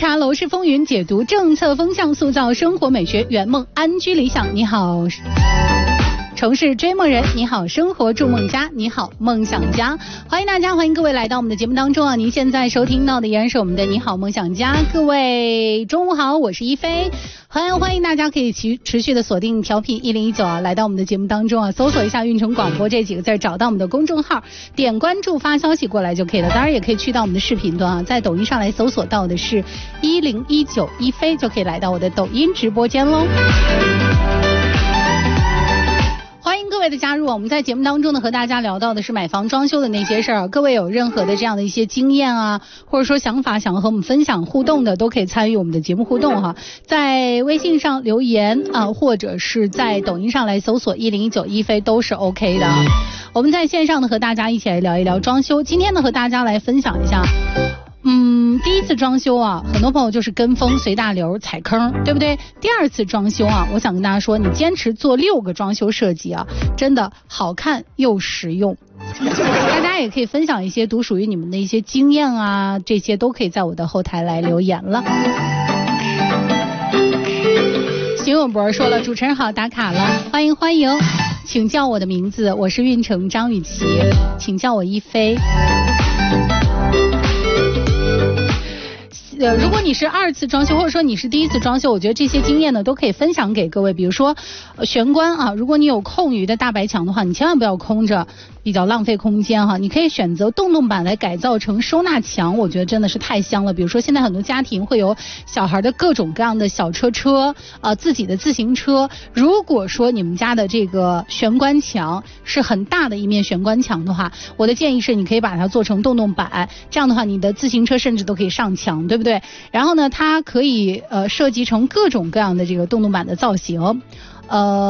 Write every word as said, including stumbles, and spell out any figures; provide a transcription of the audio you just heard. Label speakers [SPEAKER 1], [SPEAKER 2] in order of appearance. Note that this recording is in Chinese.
[SPEAKER 1] 察楼市风云，解读政策风向，塑造生活美学，圆梦安居理想。你好城市追梦人，你好生活筑梦家，你好梦想家，欢迎大家，欢迎各位来到我们的节目当中啊！您现在收听到的依然是我们的你好梦想家。各位中午好，我是一菲，欢迎欢迎大家可以持持续的锁定调频一零一九啊，来到我们的节目当中啊，搜索一下运城广播这几个字，找到我们的公众号，点关注发消息过来就可以了。当然也可以去到我们的视频端啊，在抖音上来搜索到的是一零一九一菲，就可以来到我的抖音直播间喽。欢迎各位的加入，我们在节目当中呢和大家聊到的是买房装修的那些事儿，各位有任何的这样的一些经验啊，或者说想法想要和我们分享互动的，都可以参与我们的节目互动哈，在微信上留言啊，或者是在抖音上来搜索一零一九一菲都是 OK 的。我们在线上呢和大家一起来聊一聊装修，今天呢和大家来分享一下嗯，第一次装修啊，很多朋友就是跟风随大流踩坑，对不对？第二次装修啊，我想跟大家说，你坚持做六个装修设计啊，真的好看又实用。大家也可以分享一些独属于你们的一些经验啊，这些都可以在我的后台来留言了。邢永博说了，主持人好，打卡了，欢迎欢迎，请叫我的名字，我是运城张雨绮，请叫我一菲。呃，如果你是二次装修，或者说你是第一次装修，我觉得这些经验呢都可以分享给各位。比如说，呃、玄关啊，如果你有空余的大白墙的话，你千万不要空着，比较浪费空间哈。你可以选择洞洞板来改造成收纳墙，我觉得真的是太香了。比如说现在很多家庭会有小孩的各种各样的小车车，呃，自己的自行车。如果说你们家的这个玄关墙是很大的一面玄关墙的话，我的建议是你可以把它做成洞洞板，这样的话你的自行车甚至都可以上墙，对不对？对，然后呢，它可以呃设计成各种各样的这个洞洞板的造型，呃。